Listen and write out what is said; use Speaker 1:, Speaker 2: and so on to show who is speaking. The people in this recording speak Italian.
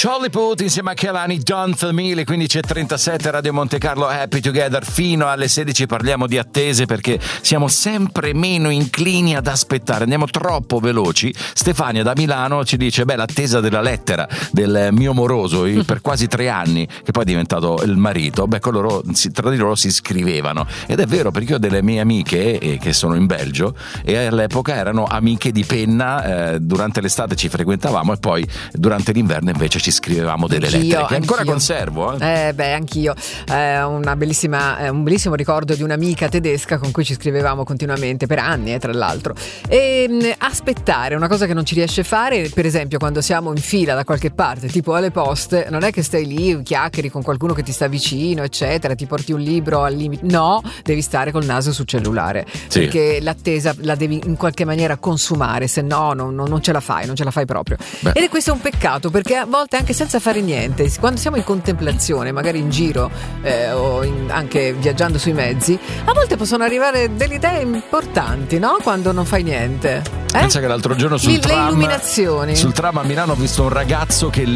Speaker 1: Charlie Puth insieme a Kehlani, Don't For Me, le 15:37, Radio Monte Carlo, Happy Together. Fino alle 16 parliamo di attese, perché siamo sempre meno inclini ad aspettare, andiamo troppo veloci. Stefania da Milano ci dice: beh, l'attesa della lettera del mio moroso per quasi 3 anni, che poi è diventato il marito. Beh, loro tra di loro si scrivevano, ed è vero, perché io ho delle mie amiche che sono in Belgio e all'epoca erano amiche di penna. Durante l'estate ci frequentavamo e poi durante l'inverno invece ci scrivevamo delle lettere che ancora conservo.
Speaker 2: Anch'io. Un bellissimo ricordo di un'amica tedesca con cui ci scrivevamo continuamente per anni, tra l'altro. E aspettare è una cosa che non ci riesce a fare. Per esempio, quando siamo in fila da qualche parte, tipo alle poste, non è che stai lì, chiacchieri con qualcuno che ti sta vicino, eccetera, ti porti un libro al limite. No, devi stare col naso sul cellulare, perché l'attesa la devi in qualche maniera consumare, se no non ce la fai proprio. Ed questo è un peccato, perché a volte anche senza fare niente, quando siamo in contemplazione, magari in giro o anche viaggiando sui mezzi, a volte possono arrivare delle idee importanti, no? Quando non fai niente.
Speaker 1: Pensa che l'altro giorno sul
Speaker 2: le illuminazioni.
Speaker 1: Sul tram a Milano ho visto un ragazzo che